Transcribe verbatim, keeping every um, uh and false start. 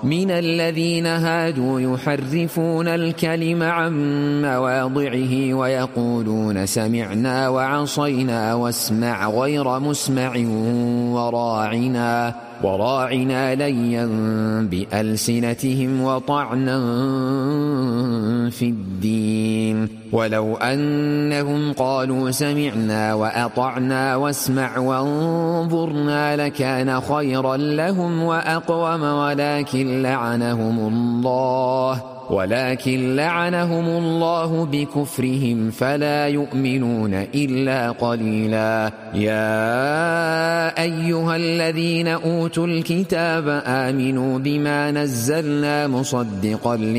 من الذين هادوا يحرفون الكلم عن مواضعه ويقولون سمعنا وعصينا واسمع غير مسمع وراعنا وراعنا ليا بألسنتهم وطعنا في الدين ولو أنهم قالوا سمعنا وأطعنا واسمع وانظرنا لكان خيرا لهم وأقوم ولكن لعنهم الله ولكن لعنهم الله بكفرهم فلا يؤمنون إلا قليلا. يا أيها الذين أوتوا الكتاب آمنوا بما نزلنا مصدقا